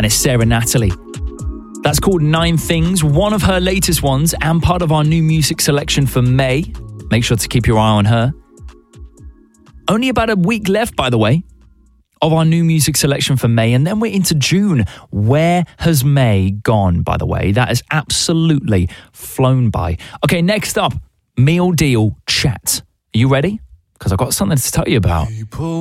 it's Sarah Natalie. That's called 9 Things, one of her latest ones and part of our new music selection for May. Make sure to keep your eye on her. Only about a week left, by the way, of our new music selection for May, and then we're into June. Where has May gone, by the way? That has absolutely flown by. Okay, next up, Meal Deal Chat. Are you ready? Because I've got something to tell you about.